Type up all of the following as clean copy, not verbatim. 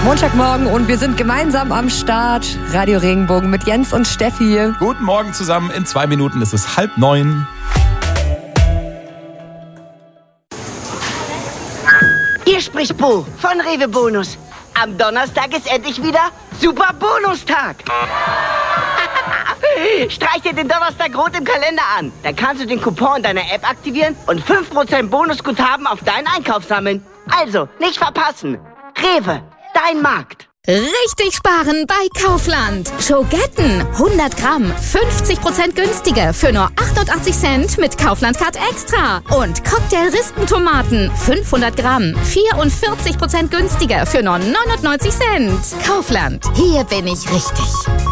Montagmorgen und wir sind gemeinsam am Start. Radio Regenbogen mit Jens und Steffi. Guten Morgen zusammen. In 2 Minuten ist es 8:30. Hier spricht Bo von Rewe Bonus. Am Donnerstag ist endlich wieder Super Bonustag. Streich dir den Donnerstag rot im Kalender an. Dann kannst du den Coupon in deiner App aktivieren und 5% Bonusguthaben auf deinen Einkauf sammeln. Also, nicht verpassen. Rewe, dein Markt. Richtig sparen bei Kaufland. Schogetten 100 Gramm, 50% günstiger für nur 88 Cent mit Kaufland Card Extra. Und Cocktail-Rispentomaten 500 Gramm, 44% günstiger für nur 99 Cent. Kaufland, hier bin ich richtig.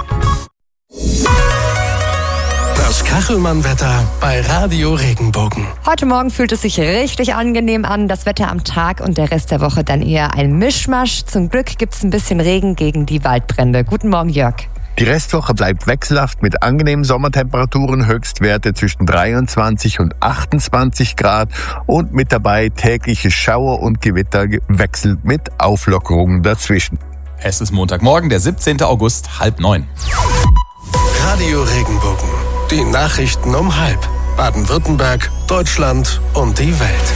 Das Kachelmann-Wetter bei Radio Regenbogen. Heute Morgen fühlt es sich richtig angenehm an. Das Wetter am Tag und der Rest der Woche dann eher ein Mischmasch. Zum Glück gibt es ein bisschen Regen gegen die Waldbrände. Guten Morgen, Jörg. Die Restwoche bleibt wechselhaft mit angenehmen Sommertemperaturen, Höchstwerte zwischen 23 und 28 Grad und mit dabei tägliche Schauer und Gewitter gewechselt mit Auflockerungen dazwischen. Es ist Montagmorgen, der 17. August, 8:30. Radio Regenbogen. Die Nachrichten um 12:30. Baden-Württemberg, Deutschland und die Welt.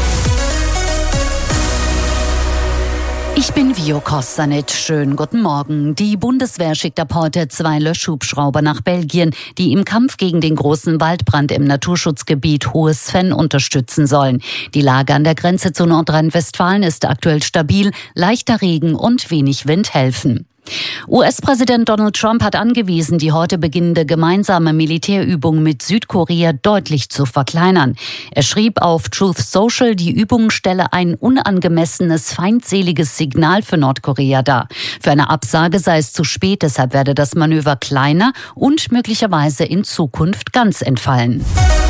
Ich bin Vio Kostanic. Schönen guten Morgen. Die Bundeswehr schickt ab heute 2 Löschhubschrauber nach Belgien, die im Kampf gegen den großen Waldbrand im Naturschutzgebiet Hohes Venn unterstützen sollen. Die Lage an der Grenze zu Nordrhein-Westfalen ist aktuell stabil. Leichter Regen und wenig Wind helfen. US-Präsident Donald Trump hat angewiesen, die heute beginnende gemeinsame Militärübung mit Südkorea deutlich zu verkleinern. Er schrieb auf Truth Social, die Übung stelle ein unangemessenes, feindseliges Signal für Nordkorea dar. Für eine Absage sei es zu spät, deshalb werde das Manöver kleiner und möglicherweise in Zukunft ganz entfallen.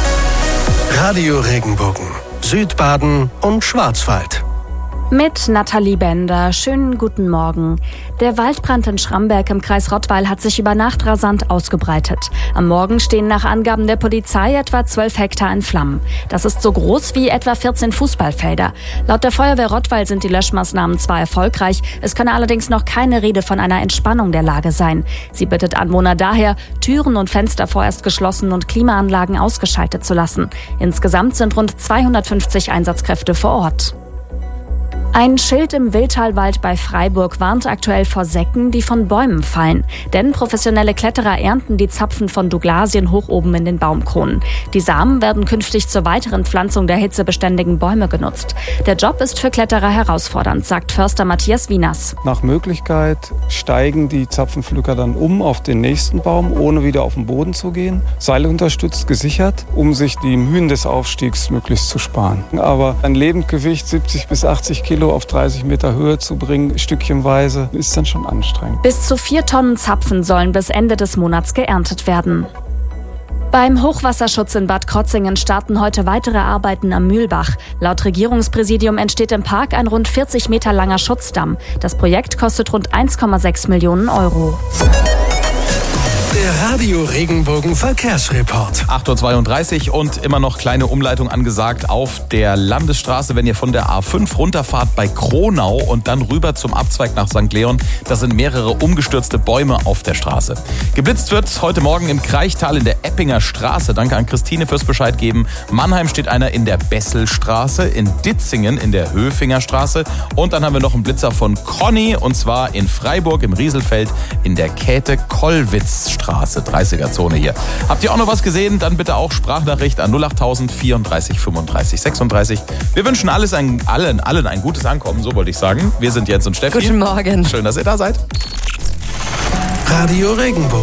Radio Regenbogen. Südbaden und Schwarzwald. Mit Nathalie Bender. Schönen guten Morgen. Der Waldbrand in Schramberg im Kreis Rottweil hat sich über Nacht rasant ausgebreitet. Am Morgen stehen nach Angaben der Polizei etwa 12 Hektar in Flammen. Das ist so groß wie etwa 14 Fußballfelder. Laut der Feuerwehr Rottweil sind die Löschmaßnahmen zwar erfolgreich, es könne allerdings noch keine Rede von einer Entspannung der Lage sein. Sie bittet Anwohner daher, Türen und Fenster vorerst geschlossen und Klimaanlagen ausgeschaltet zu lassen. Insgesamt sind rund 250 Einsatzkräfte vor Ort. Ein Schild im Wildtalwald bei Freiburg warnt aktuell vor Säcken, die von Bäumen fallen. Denn professionelle Kletterer ernten die Zapfen von Douglasien hoch oben in den Baumkronen. Die Samen werden künftig zur weiteren Pflanzung der hitzebeständigen Bäume genutzt. Der Job ist für Kletterer herausfordernd, sagt Förster Matthias Wieners. Nach Möglichkeit steigen die Zapfenpflücker dann um auf den nächsten Baum, ohne wieder auf den Boden zu gehen. Seile unterstützt, gesichert, um sich die Mühen des Aufstiegs möglichst zu sparen. Aber ein Lebendgewicht 70 bis 80 Kilo auf 30 Meter Höhe zu bringen, stückchenweise, ist dann schon anstrengend. Bis zu 4 Tonnen Zapfen sollen bis Ende des Monats geerntet werden. Beim Hochwasserschutz in Bad Krotzingen starten heute weitere Arbeiten am Mühlbach. Laut Regierungspräsidium entsteht im Park ein rund 40 Meter langer Schutzdamm. Das Projekt kostet rund 1,6 Millionen Euro. Der Radio Regenbogen Verkehrsreport. 8:32 Uhr und immer noch kleine Umleitung angesagt auf der Landesstraße, wenn ihr von der A5 runterfahrt bei Kronau und dann rüber zum Abzweig nach St. Leon. Da sind mehrere umgestürzte Bäume auf der Straße. Geblitzt wird heute Morgen im Kraichtal in der Eppinger Straße. Danke an Christine fürs Bescheid geben. Mannheim steht einer in der Besselstraße, in Ditzingen in der Höfinger Straße. Und dann haben wir noch einen Blitzer von Conny und zwar in Freiburg im Rieselfeld in der Käthe-Kollwitz-Straße. 30er-Zone hier. Habt ihr auch noch was gesehen? Dann bitte auch Sprachnachricht an 08000 34 35 36. Wir wünschen allen ein gutes Ankommen, so wollte ich sagen. Wir sind Jens und Steffi. Guten Morgen. Schön, dass ihr da seid. Radio Regenbogen.